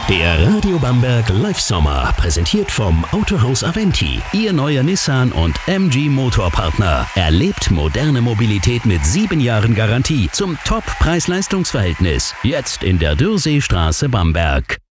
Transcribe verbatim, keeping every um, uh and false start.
Der Radio Bamberg Live Sommer, präsentiert vom Autohaus Aventi. Ihr neuer Nissan und M G Motorpartner. Erlebt moderne Mobilität mit sieben Jahren Garantie zum Top-Preis-Leistungs-Verhältnis. Jetzt in der Dürseestraße Bamberg.